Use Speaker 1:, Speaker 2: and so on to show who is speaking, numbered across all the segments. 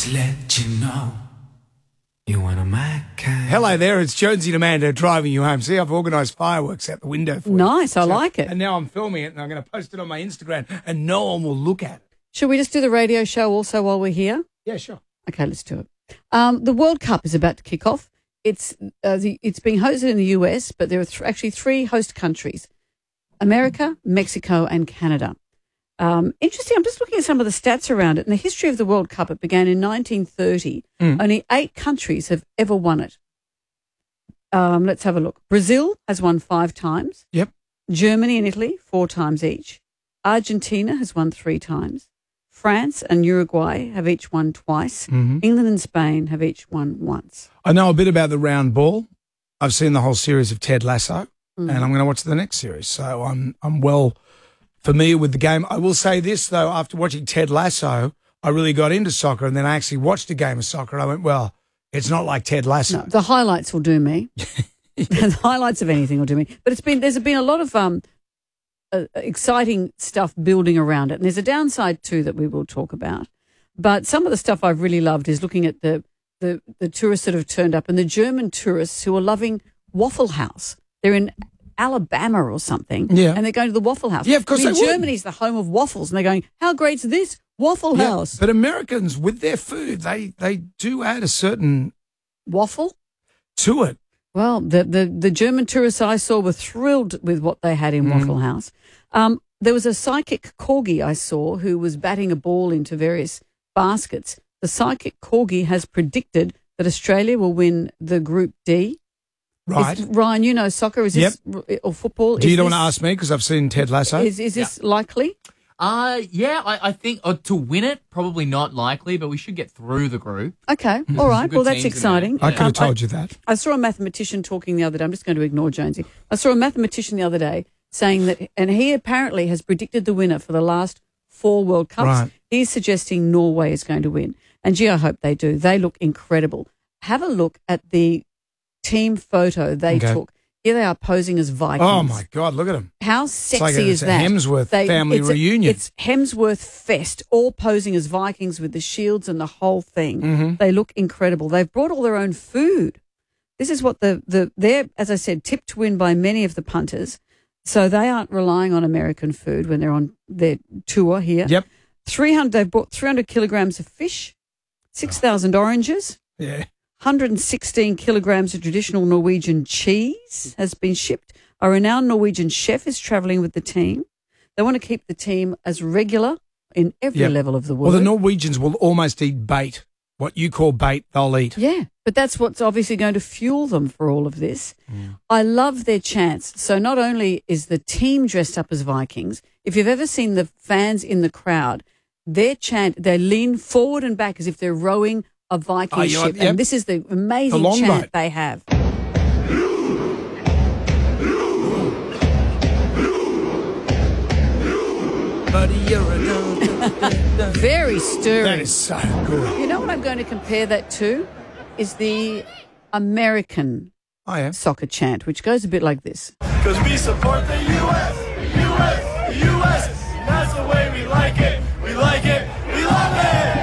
Speaker 1: to let you know you one of my kind.
Speaker 2: Hello there, it's Jonesy and Amanda driving you home. See, I've organised fireworks out the window for you.
Speaker 3: Nice, I like it.
Speaker 2: And now I'm filming it and I'm going to post it on my Instagram and no one will look at it.
Speaker 3: Should we just do the radio show also while we're here?
Speaker 2: Yeah, sure.
Speaker 3: Okay, let's do it. The World Cup is about to kick off. It's being hosted in the US, but there are actually three host countries: America, Mexico, and Canada. Interesting. I'm just looking at some of the stats around it. In the history of the World Cup, it began in 1930. Only 8 countries have ever won it. Let's have a look. Brazil has won 5 times.
Speaker 2: Yep.
Speaker 3: Germany and Italy 4 times each. Argentina has won 3 times. France and Uruguay have each won twice. England and Spain have each won once.
Speaker 2: I know a bit about the round ball. I've seen the whole series of Ted Lasso and I'm going to watch the next series. So I'm well familiar with the game. I will say this, though, after watching Ted Lasso, I really got into soccer and then I actually watched a game of soccer and I went, well, it's not like Ted Lasso.
Speaker 3: No, the highlights will do me. The highlights of anything will do me. But there's been a lot of exciting stuff building around it. And there's a downside too that we will talk about. But some of the stuff I've really loved is looking at the tourists that have turned up and the German tourists who are loving Waffle House. They're in Alabama or something, and they're going to the Waffle House.
Speaker 2: Yeah, of course they would.
Speaker 3: Germany's the home of waffles, and they're going, how great's this? Waffle House.
Speaker 2: But Americans, with their food, they do add a certain
Speaker 3: waffle
Speaker 2: to it.
Speaker 3: Well, the German tourists I saw were thrilled with what they had in Waffle House. There was a psychic corgi I saw who was batting a ball into various baskets. The psychic corgi has predicted that Australia will win the Group D.
Speaker 2: Right.
Speaker 3: Ryan, you know soccer. Is this or football?
Speaker 2: Do you don't want to ask me because I've seen Ted Lasso?
Speaker 3: Is this likely?
Speaker 4: I think to win it, probably not likely, but we should get through the group.
Speaker 3: Okay, all right. Well, that's exciting.
Speaker 2: I could have told you that.
Speaker 3: I saw a mathematician talking the other day. I'm just going to ignore Jonesy. I saw a mathematician the other day saying that, and he apparently has predicted the winner for the last 4 World Cups.
Speaker 2: Right.
Speaker 3: He's suggesting Norway is going to win. And gee, I hope they do. They look incredible. Have a look at the team photo they took. Here they are posing as Vikings.
Speaker 2: Oh, my God, look at them.
Speaker 3: How sexy is that?
Speaker 2: It's a Hemsworth family reunion.
Speaker 3: It's Hemsworth Fest, all posing as Vikings with the shields and the whole thing. They look incredible. They've brought all their own food. This is what they're, as I said, tipped to win by many of the punters. So they aren't relying on American food when they're on their tour here.
Speaker 2: Yep.
Speaker 3: They've bought 300 kilograms of fish, 6,000 oranges.
Speaker 2: Yeah.
Speaker 3: 116 kilograms of traditional Norwegian cheese has been shipped. A renowned Norwegian chef is travelling with the team. They want to keep the team as regular in every level of the world.
Speaker 2: Well, the Norwegians will almost eat bait. What you call bait, they'll eat.
Speaker 3: Yeah, but that's what's obviously going to fuel them for all of this. I love their chants. So not only is the team dressed up as Vikings, if you've ever seen the fans in the crowd, their chant, they lean forward and back as if they're rowing a Viking ship. And this is the amazing chant they have. Very stirring.
Speaker 2: That is so good.
Speaker 3: You know what I'm going to compare that to? Is the American soccer chant, which goes a bit like this.
Speaker 5: Because we support the U.S., U.S., U.S. That's the way we like it. We like it. We love it.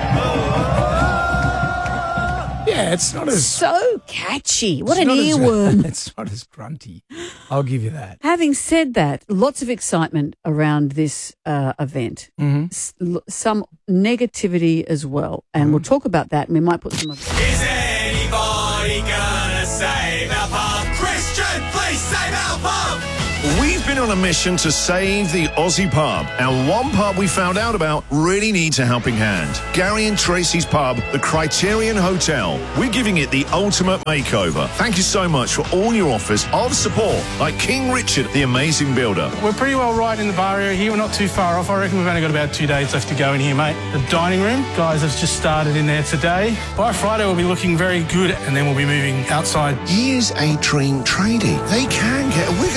Speaker 2: Yeah, it's not as...
Speaker 3: So catchy. What an earworm.
Speaker 2: It's not as grunty. I'll give you that.
Speaker 3: Having said that, lots of excitement around this event. Some negativity as well. And we'll talk about that and we might put some of it.
Speaker 5: Is anybody gonna save our pub? Christian, please save our pub!
Speaker 6: We've been on a mission to save the Aussie pub, and one pub we found out about really needs a helping hand. Gary and Tracy's pub, the Criterion Hotel. We're giving it the ultimate makeover. Thank you so much for all your offers of support, like King Richard, the amazing builder.
Speaker 7: We're pretty well right in the bar area here. We're not too far off. I reckon we've only got about 2 days left to go in here, mate. The dining room, guys have just started in there today. By Friday, we'll be looking very good, and then we'll be moving outside.
Speaker 6: He is a trained tradie. They can get a wiggle on.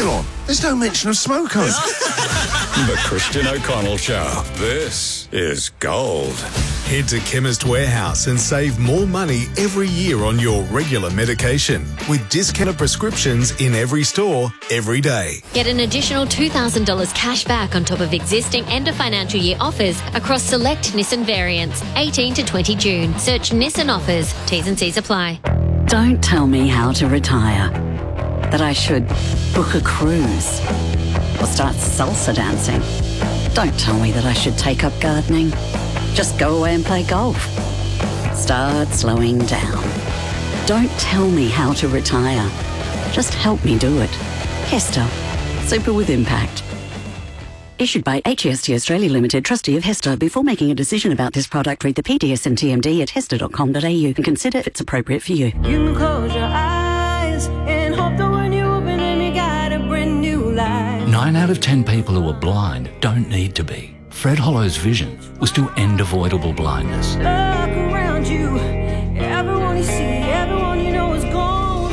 Speaker 6: There's no mention of smokers.
Speaker 8: The Christian O'Connell Show. This is gold.
Speaker 9: Head to Chemist Warehouse and save more money every year on your regular medication with discounted prescriptions in every store, every day.
Speaker 10: Get an additional $2,000 cash back on top of existing end of financial year offers across select Nissan variants, 18 to 20 June. Search Nissan offers. T's and C's apply.
Speaker 11: Don't tell me how to retire. That I should book a cruise or start salsa dancing. Don't tell me that I should take up gardening. Just go away and play golf. Start slowing down. Don't tell me how to retire. Just help me do it. Hester. Super with impact. Issued by HEST Australia Limited, trustee of Hester. Before making a decision about this product, read the PDS and TMD at hester.com.au and consider if it's appropriate for you.
Speaker 12: You can close your eyes and hope that when you open them, you got a brand new life.
Speaker 13: 9 out of 10 people who are blind don't need to be. Fred Hollow's vision was to end avoidable blindness.
Speaker 12: Look around you, everyone you see, everyone you know is gone.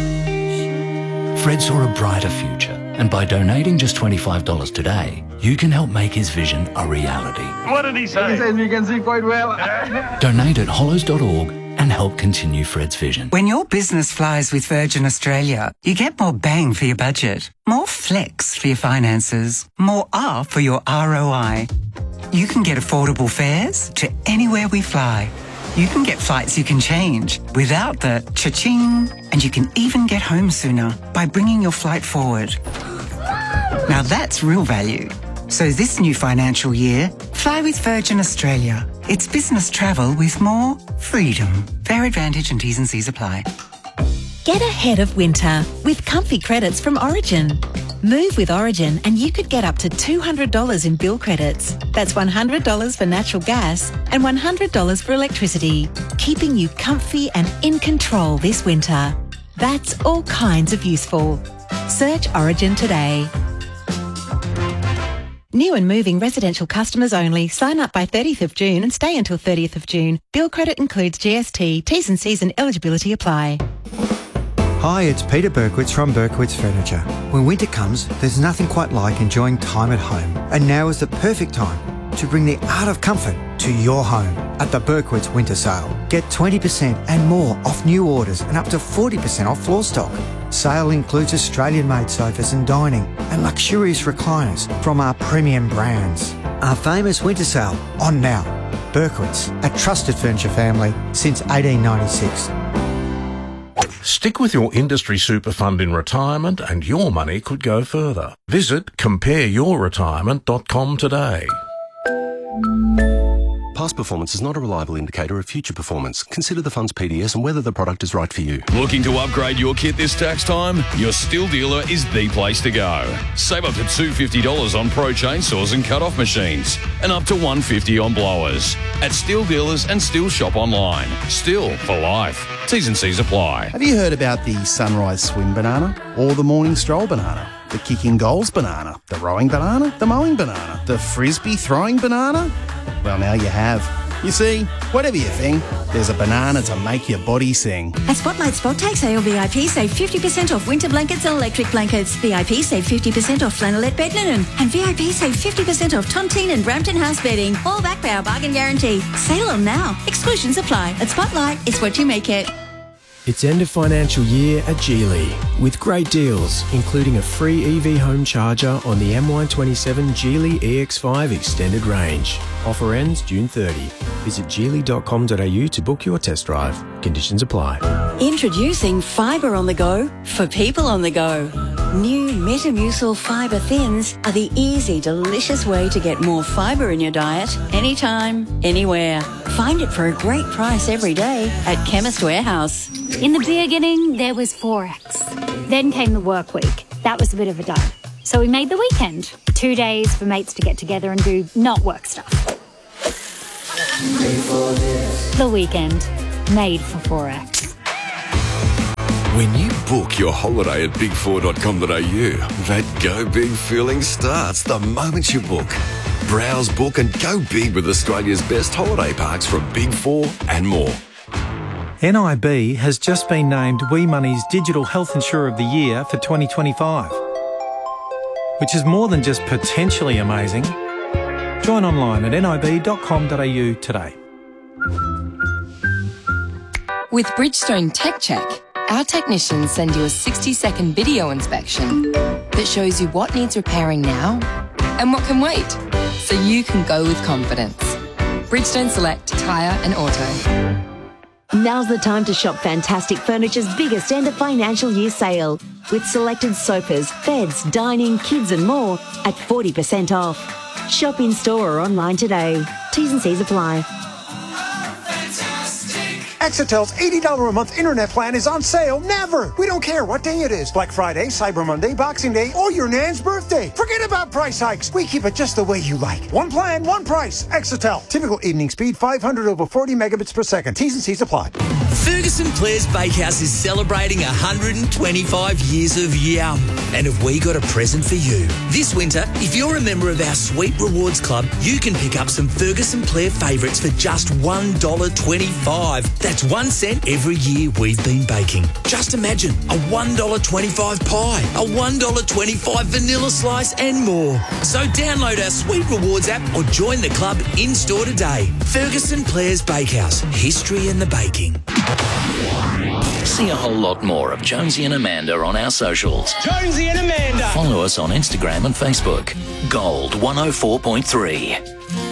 Speaker 13: Fred saw a brighter future, and by donating just $25 today, you can help make his vision a reality.
Speaker 5: What did he say?
Speaker 14: He says you can see quite well.
Speaker 13: Donate at hollows.org and help continue Fred's vision.
Speaker 15: When your business flies with Virgin Australia, you get more bang for your budget, more flex for your finances, more R for your ROI. You can get affordable fares to anywhere we fly. You can get flights you can change without the cha-ching, and you can even get home sooner by bringing your flight forward. Now that's real value. So this new financial year, fly with Virgin Australia. It's business travel with more freedom. Fare advantage and T's and C's apply.
Speaker 16: Get ahead of winter with comfy credits from Origin. Move with Origin and you could get up to $200 in bill credits. That's $100 for natural gas and $100 for electricity, keeping you comfy and in control this winter. That's all kinds of useful. Search Origin today. New and moving residential customers only. Sign up by 30th of June and stay until 30th of June. Bill credit includes GST. T's and C's and eligibility apply.
Speaker 17: Hi, it's Peter Berkowitz from Berkowitz Furniture. When winter comes, there's nothing quite like enjoying time at home. And now is the perfect time to bring the art of comfort to your home at the Berkowitz Winter Sale. Get 20% and more off new orders and up to 40% off floor stock. Sale includes Australian-made sofas and dining and luxurious recliners from our premium brands. Our famous winter sale on now. Berkowitz, a trusted furniture family since 1896.
Speaker 6: Stick with your industry super fund in retirement and your money could go further. Visit compareyourretirement.com today.
Speaker 18: Past performance is not a reliable indicator of future performance. Consider the fund's PDS and whether the product is right for you.
Speaker 19: Looking to upgrade your kit this tax time? Your Stihl dealer is the place to go. Save up to $250 on Pro chainsaws and cut-off machines, and up to $150 on blowers. At Stihl dealers and Stihl shop online. Stihl for life. T's and C's apply.
Speaker 20: Have you heard about the sunrise swim banana or the morning stroll banana? The kicking goals banana, the rowing banana, the mowing banana, the frisbee throwing banana? Well, now you have. You see, whatever you think, there's a banana to make your body sing.
Speaker 21: At Spotlight Spot-Take sale, VIP save 50% off winter blankets and electric blankets. VIP save 50% off flannelette bed linen. And VIP save 50% off Tontine and Brampton house bedding. All backed by our bargain guarantee. Sale on now. Exclusions apply. At Spotlight, it's what you make it.
Speaker 22: It's end of financial year at Geely with great deals, including a free EV home charger on the MY27 Geely EX5 extended range. Offer ends June 30. Visit geely.com.au to book your test drive. Conditions apply.
Speaker 21: Introducing Fibre on the Go for people on the go. New Metamucil Fibre Thins are the easy, delicious way to get more fibre in your diet anytime, anywhere. Find it for a great price every day at Chemist Warehouse.
Speaker 23: In the beginning, there was Forex. Then came the work week. That was a bit of a dud. So we made the weekend. 2 days for mates to get together and do not work stuff. The weekend. Made for Forex.
Speaker 8: When you book your holiday at big4.com.au, that go big feeling starts the moment you book. Browse, book and go big with Australia's best holiday parks from Big 4 and more.
Speaker 24: NIB has just been named WeMoney's Digital Health Insurer of the Year for 2025. which is more than just potentially amazing. Join online at nib.com.au today.
Speaker 1: With Bridgestone Tech Check, our technicians send you a 60-second video inspection that shows you what needs repairing now and what can wait, so you can go with confidence. Bridgestone Select Tyre and Auto.
Speaker 2: Now's the time to shop Fantastic Furniture's biggest end of financial year sale, with selected sofas, beds, dining, kids and more at 40% off. Shop in store or online today. T's and C's apply.
Speaker 4: Exetel's $80 a month internet plan is on sale never. We don't care what day it is. Black Friday, Cyber Monday, Boxing Day, or your nan's birthday. Forget about price hikes. We keep it just the way you like. One plan, one price. Exetel. Typical evening speed 500 over 40 megabits per second. T's and C's apply.
Speaker 14: Ferguson Blair's Bakehouse is celebrating 125 years of yum. And have we got a present for you? This winter, if you're a member of our Sweet Rewards Club, you can pick up some Ferguson Blair favourites for just $1.25. That's 1 cent every year we've been baking. Just imagine a $1.25 pie, a $1.25 vanilla slice and more. So download our Sweet Rewards app or join the club in-store today. Ferguson Blair's Bakehouse. History in the baking.
Speaker 13: See a whole lot more of Jonesy and Amanda on our socials.
Speaker 5: Jonesy and Amanda.
Speaker 13: Follow us on Instagram and Facebook. Gold 104.3.